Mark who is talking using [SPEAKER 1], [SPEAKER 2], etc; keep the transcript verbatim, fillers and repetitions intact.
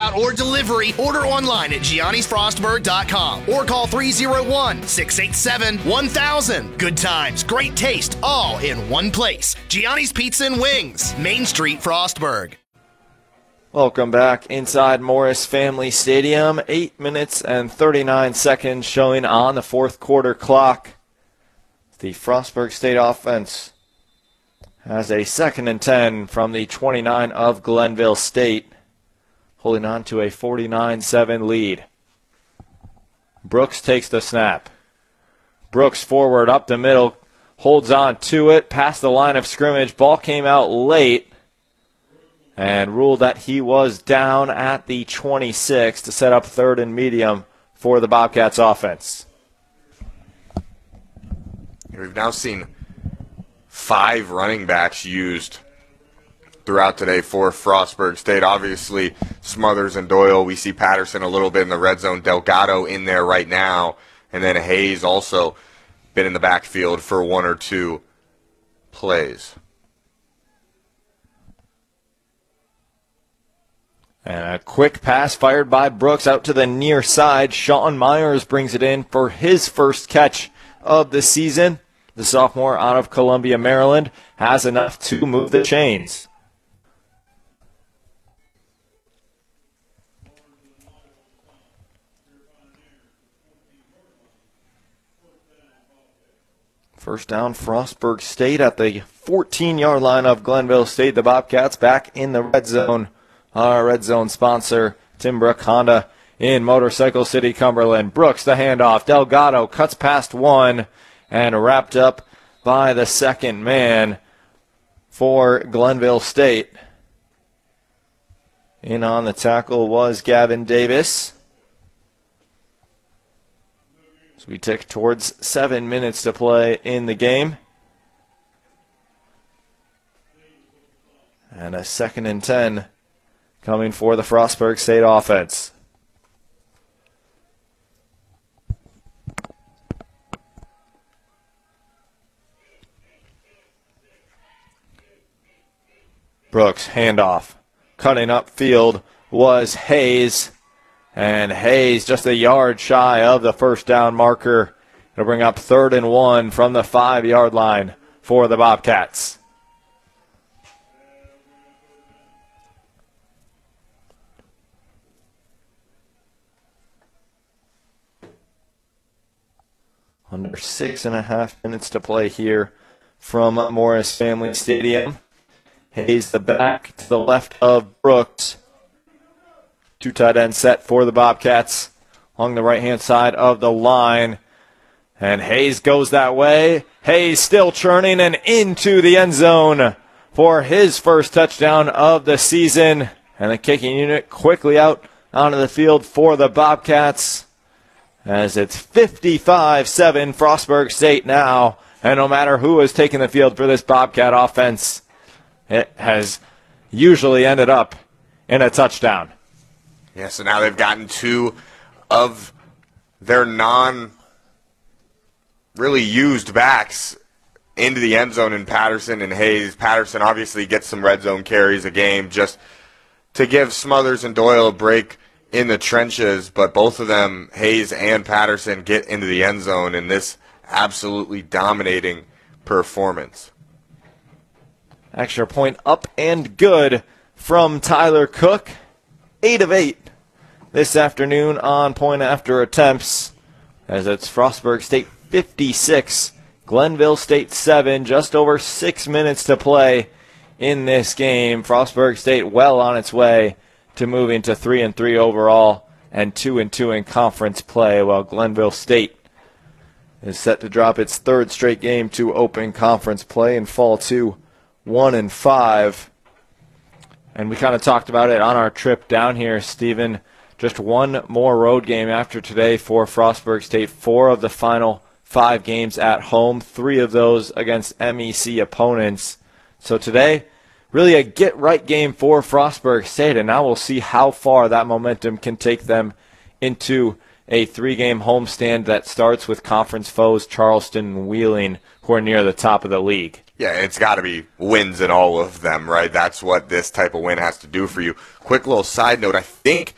[SPEAKER 1] takeout or delivery, order online at Giannis Frostburg dot com or call three oh one, six eight seven, one thousand. Good times, great taste, all in one place. Gianni's Pizza and Wings, Main Street, Frostburg.
[SPEAKER 2] Welcome back inside Morris Family Stadium. Eight minutes and thirty-nine seconds showing on the fourth quarter clock. The Frostburg State offense has a second and ten from the twenty-nine of Glenville State, holding on to a forty-nine seven lead. Brooks takes the snap. Brooks forward up the middle, holds on to it, past the line of scrimmage. Ball came out late and ruled that he was down at the twenty-six to set up third and medium for the Bobcats offense.
[SPEAKER 3] We've now seen five running backs used throughout today for Frostburg State. Obviously, Smothers and Doyle. We see Patterson a little bit in the red zone. Delgado in there right now. And then Hayes also been in the backfield for one or two plays.
[SPEAKER 2] And a quick pass fired by Brooks out to the near side. Sean Myers brings it in for his first catch of the season. The sophomore out of Columbia, Maryland, has enough to move the chains. First down, Frostburg State at the fourteen-yard line of Glenville State. The Bobcats back in the red zone. Our red zone sponsor, Timbrook Honda in Motorcycle City, Cumberland. Brooks, the handoff. Delgado cuts past one and wrapped up by the second man for Glenville State. In on the tackle was Gavin Davis. So we tick towards seven minutes to play in the game. And a second and ten coming for the Frostburg State offense. Brooks, handoff. Cutting upfield was Hayes. And Hayes just a yard shy of the first down marker. It'll bring up third and one from the five-yard line for the Bobcats. Under six and a half minutes to play here from Morris Family Stadium. Hayes the back to the left of Brooks. Two tight end set for the Bobcats along the right-hand side of the line. And Hayes goes that way. Hayes still churning and into the end zone for his first touchdown of the season. And the kicking unit quickly out onto the field for the Bobcats, as it's fifty-five seven Frostburg State now. And no matter who is taking the field for this Bobcat offense, it has usually ended up in a touchdown.
[SPEAKER 3] Yeah, so now they've gotten two of their non really used backs into the end zone in Patterson and Hayes. Patterson obviously gets some red zone carries a game just to give Smothers and Doyle a break in the trenches, but both of them, Hayes and Patterson, get into the end zone in this absolutely dominating performance.
[SPEAKER 2] Extra point up and good from Tyler Cook. Eight of eight this afternoon on point after attempts, as it's Frostburg State fifty-six, Glenville State seven, just over six minutes to play in this game. Frostburg State well on its way to moving to three and three overall and two and two in conference play, while Glenville State is set to drop its third straight game to open conference play and fall to one and five. And we kind of talked about it on our trip down here, Stephen. Just one more road game after today for Frostburg State. Four of the final five games at home, three of those against M E C opponents. So today, really a get-right game for Frostburg State, and now we'll see how far that momentum can take them into a three-game homestand that starts with conference foes Charleston and Wheeling, who are near the top of the league.
[SPEAKER 3] Yeah, it's got to be wins in all of them, right? That's what this type of win has to do for you. Quick little side note, I think